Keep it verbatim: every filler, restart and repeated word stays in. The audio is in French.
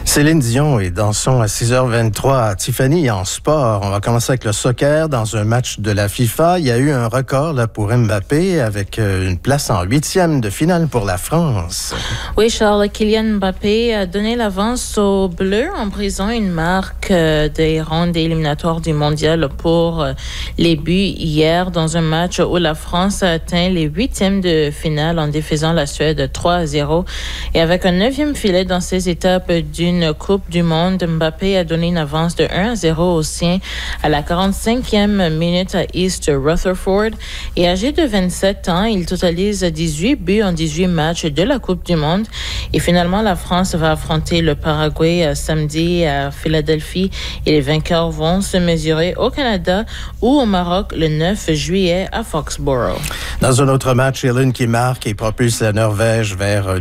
Céline Dion et dansons à six heures vingt-trois à Tiffany en sport. On va commencer avec le soccer. Dans un match de la FIFA, il y a eu un record là, pour Mbappé avec une place en huitième de finale pour la France. Oui, Charles, Kylian Mbappé a donné l'avance aux Bleus en brisant une marque des rondes éliminatoires du mondial pour les buts hier dans un match où la France a atteint les huitièmes de finale en défaisant la Suède trois à zéro. Et avec un neuvième filet dans ces étapes d'une Coupe du Monde, Mbappé a donné une avance de un à zéro aux siens à la quarante-cinquième minute à East Rutherford. Et âgé de vingt-sept ans, il totalise dix-huit buts en dix-huit matchs de la Coupe du Monde. Et finalement, la France va affronter le Paraguay samedi à Philadelphie et les vainqueurs vont se mesurer au Canada ou au Maroc le neuf juillet à Foxborough. Dans un autre match, Irlande qui marque et propulse la Norvège vers